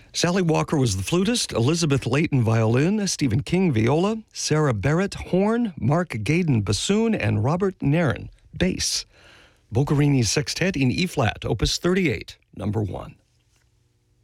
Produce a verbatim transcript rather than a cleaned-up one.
Sally Walker was the flutist, Elizabeth Layton violin, Stephen King viola, Sarah Barrett horn, Mark Gaydon bassoon, and Robert Nairn bass. Boccherini's Sextet in E-flat, opus thirty-eight, number one.